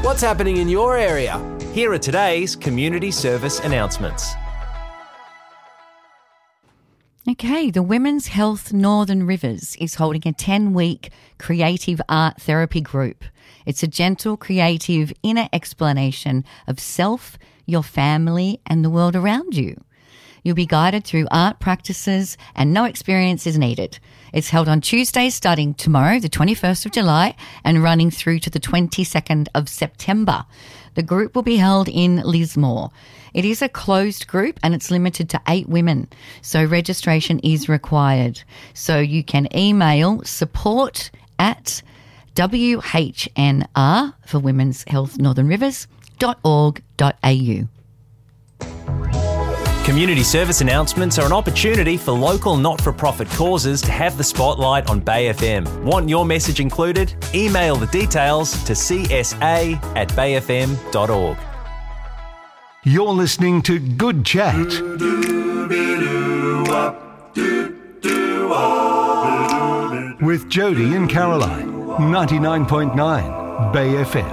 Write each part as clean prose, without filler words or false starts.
What's happening in your area? Here are today's community service announcements. Okay, the Women's Health Northern Rivers is holding a 10-week creative art therapy group. It's a gentle, creative, inner explanation of self, your family, and the world around you. You'll be guided through art practices and no experience is needed. It's held on Tuesdays starting tomorrow, the 21st of July, and running through to the 22nd of September. The group will be held in Lismore. It is a closed group and it's limited to 8 women, so registration is required. So you can email support@WHNR for Women's Health Northern Rivers.org.au. Community service announcements are an opportunity for local not-for-profit causes to have the spotlight on Bay FM. Want your message included? Email the details to csa@bayfm.org. You're listening to Good Chat with Jody and Caroline, 99.9 Bay FM.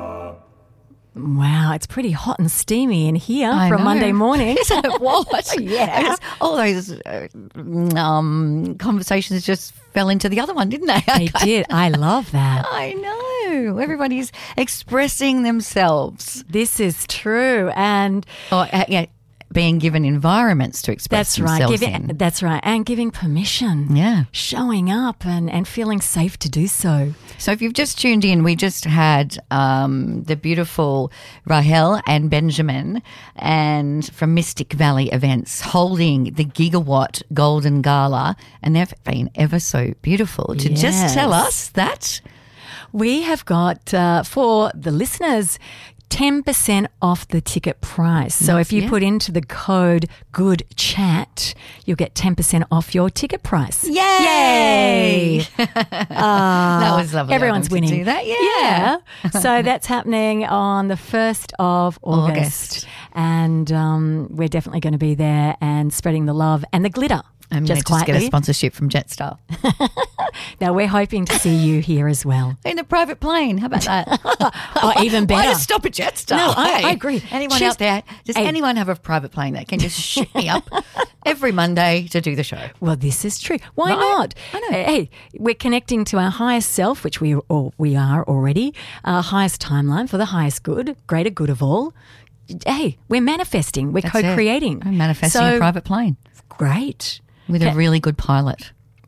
Wow, it's pretty hot and steamy in here I for a know. Monday morning. What? Yeah. All those conversations just fell into the other one, didn't they? They did. I love that. I know. Everybody's expressing themselves. This is true. And Being given environments to express that's right. themselves in. That's right. And giving permission. Yeah. Showing up and feeling safe to do so. So if you've just tuned in, we just had the beautiful Rahel and Benjamin and from Mystic Valley Events holding the Gigawatt Golden Gala, and they've been ever so beautiful to just tell us that We have got, for the listeners, 10% off the ticket price. So if you put into the code GOODCHAT, you'll get 10% off your ticket price. Yay! That was lovely. Everyone's of them to winning. do that. Yeah. So that's happening on the 1st of August. And we're definitely going to be there and spreading the love and the glitter. I'm going to just get a sponsorship from Jetstar. Now, we're hoping to see you here as well. In a private plane. How about that? Even better. Why just stop at Jetstar? No, I agree. Anyone out there, does anyone have a private plane that can just ship me up every Monday to do the show? Well, this is true. Why not? I know. Hey, we're connecting to our highest self, which we are already, our highest timeline for the highest good, greater good of all. Hey, we're manifesting. We're co-creating. I'm manifesting a private plane. Great. With a really good pilot.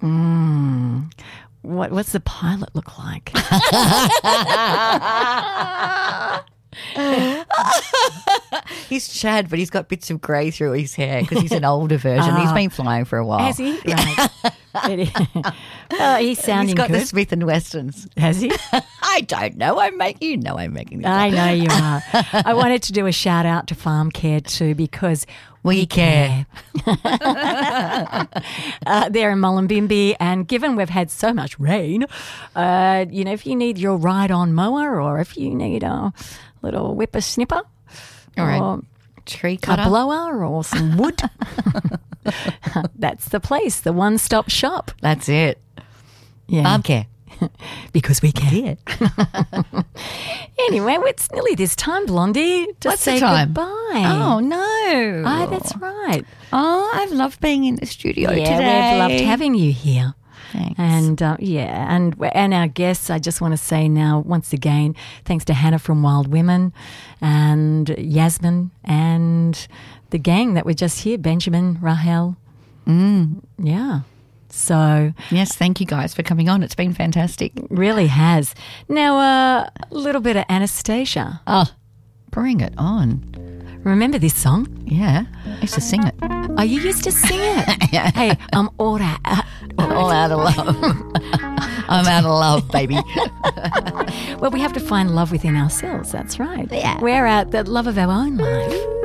What's the pilot look like? He's Chad, but he's got bits of grey through his hair because he's an older version. He's been flying for a while. Has he? Right. He's sounding He's got good. the Smith and Westons. Has he? I don't know. I'm making this I up. know you are. I wanted to do a shout out to Farm Care too because We care. They're in Mullumbimby, and given we've had so much rain, if you need your ride-on mower or if you need a little whippersnipper or tree a cutter, blower or some wood, that's the place, the one-stop shop. That's it. Yeah. Farm Care. Because we care. Anyway, it's nearly this time, Blondie, to What's say the time? goodbye. Oh, no. Ah, that's right. Oh, I've loved being in the studio today. We've loved having you here. Thanks. And and our guests, I just want to say now, once again, thanks to Hannah from Wild Women and Yasmin and the gang that were just here, Benjamin, Rahel. Yeah. So yes, thank you guys for coming on. It's been fantastic. Really has. Now, a little bit of Anastasia. Oh, bring it on. Remember this song? Yeah, I used to sing it. Oh, you used to sing it? Yeah. Hey, I'm all out of love. I'm out of love, baby. Well, we have to find love within ourselves. That's right. Yeah. We're out the love of our own life.